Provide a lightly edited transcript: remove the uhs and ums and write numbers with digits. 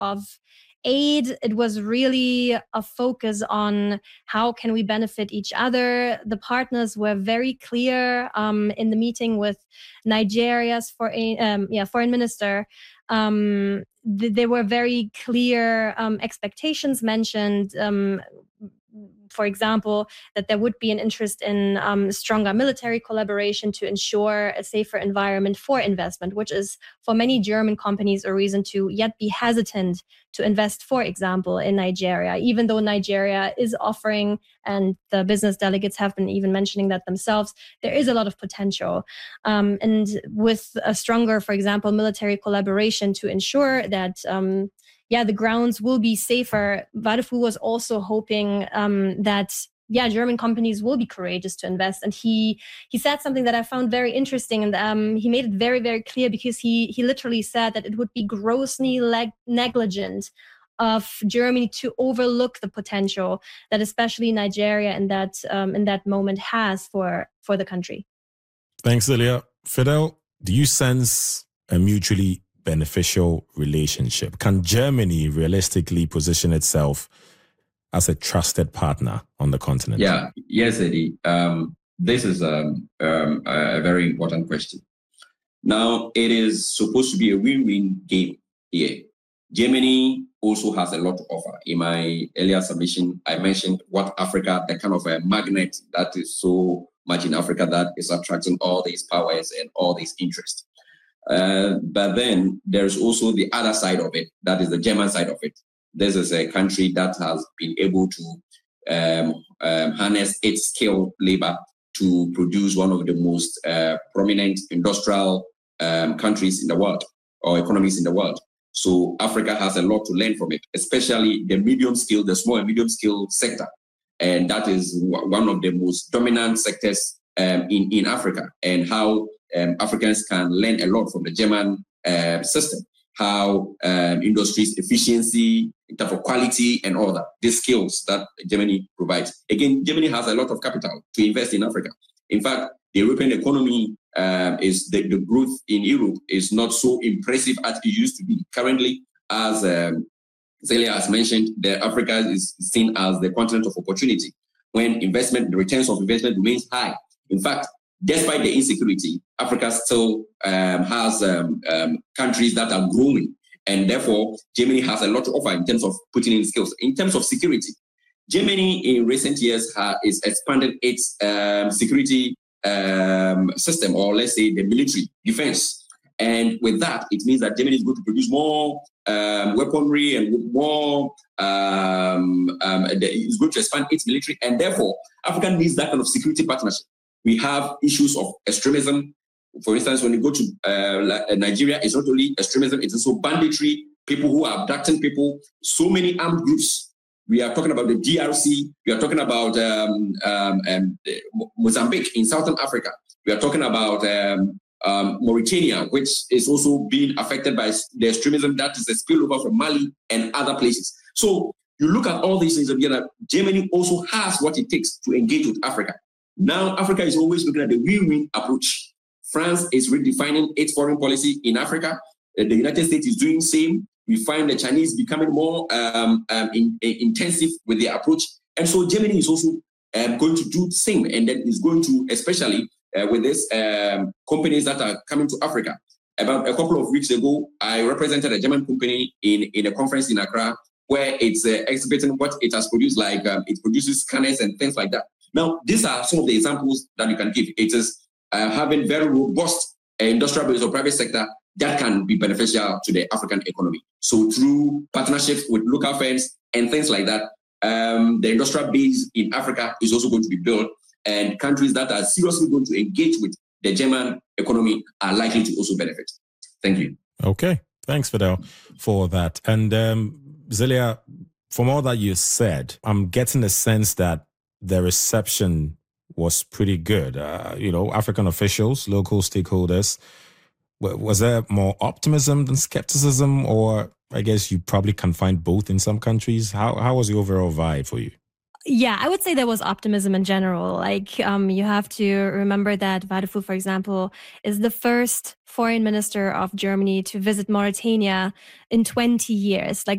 of aid. It was really a focus on how can we benefit each other. The partners were very clear in the meeting with Nigeria's foreign minister. There were very clear expectations mentioned. For example, that there would be an interest in stronger military collaboration to ensure a safer environment for investment, which is for many German companies a reason to yet be hesitant to invest, for example, in Nigeria, even though Nigeria is offering, and the business delegates have been even mentioning that themselves, there is a lot of potential. And with a stronger, for example, military collaboration to ensure that the grounds will be safer. Vadeful was also hoping that German companies will be courageous to invest. And he said something that I found very interesting, and he made it very, very clear, because he literally said that it would be grossly negligent of Germany to overlook the potential that especially Nigeria in that moment has for the country. Thanks, Zelia. Fidel, do you sense a mutually beneficial relationship? Can Germany realistically position itself as a trusted partner on the continent? Yes, Eddie. This is a very important question. Now, it is supposed to be a win-win game here. Germany also has a lot to offer. In my earlier submission, I mentioned what Africa, the kind of a magnet that is so much in Africa that is attracting all these powers and all these interests. But then there's also the other side of it, that is the German side of it. This is a country that has been able to harness its skilled labor to produce one of the most prominent industrial countries in the world, or economies in the world. So Africa has a lot to learn from it, especially the small and medium scale sector. And that is one of the most dominant sectors in Africa, and how Africans can learn a lot from the German system, how industries efficiency, in terms of quality and all that, the skills that Germany provides. Again, Germany has a lot of capital to invest in Africa. In fact, the European economy is the growth in Europe is not so impressive as it used to be. Currently, as Zelia has mentioned, Africa is seen as the continent of opportunity, when the returns of investment remains high. In fact, despite the insecurity, Africa still has countries that are growing, and therefore Germany has a lot to offer in terms of putting in skills. In terms of security, Germany in recent years is expanded its security system, or let's say the military defense. And with that, it means that Germany is going to produce more weaponry and more, it's going to expand its military, and therefore Africa needs that kind of security partnership. We have issues of extremism. For instance, when you go to Nigeria, it's not only extremism, it's also banditry, people who are abducting people, so many armed groups. We are talking about the DRC, we are talking about Mozambique in Southern Africa, we are talking about Mauritania, which is also being affected by the extremism that is a spillover from Mali and other places. So you look at all these things together, Germany also has what it takes to engage with Africa. Now, Africa is always looking at the win-win approach. France is redefining its foreign policy in Africa. The United States is doing the same. We find the Chinese becoming more intensive with their approach. And so Germany is also going to do the same. And then is going to, especially with these companies that are coming to Africa. About a couple of weeks ago, I represented a German company in a conference in Accra, where it's exhibiting what it has produced, like it produces scanners and things like that. Now, these are some of the examples that you can give. It is having very robust industrial base or private sector that can be beneficial to the African economy. So through partnerships with local firms and things like that, the industrial base in Africa is also going to be built, and countries that are seriously going to engage with the German economy are likely to also benefit. Thank you. Okay. Thanks, Fidel, for that. And Zelia, from all that you said, I'm getting a sense that the reception was pretty good. African officials, local stakeholders, was there more optimism than skepticism? Or I guess you probably can find both in some countries. How was the overall vibe for you? Yeah, I would say there was optimism in general. Like, you have to remember that Vadeful, for example, is the first foreign minister of Germany to visit Mauritania in 20 years. Like,